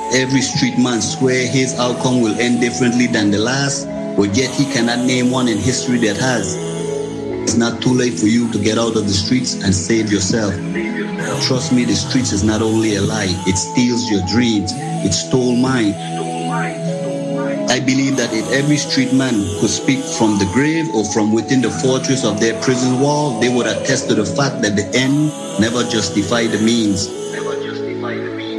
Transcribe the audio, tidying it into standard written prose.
Every street man swear his outcome will end differently than the last, but yet he cannot name one in history that has. It's not too late for you to get out of the streets and save yourself. Trust me, the streets is not only a lie, it steals your dreams. It stole mine. I believe that if every street man could speak from the grave or from within the fortress of their prison wall, they would attest to the fact that the end never justified the means.